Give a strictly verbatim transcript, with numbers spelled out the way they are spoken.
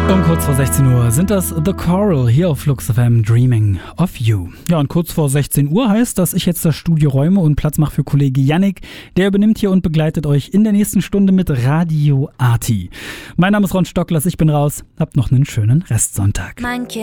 Um kurz vor sechzehn Uhr sind das The Coral hier auf Flux F M, Dreaming of You. Ja, und kurz vor sechzehn Uhr heißt, dass ich jetzt das Studio räume und Platz mache für Kollege Yannick. Der übernimmt hier und begleitet euch in der nächsten Stunde mit Radio Arti. Mein Name ist Ron Stocklers, ich bin raus. Habt noch einen schönen Restsonntag. Mein Kind.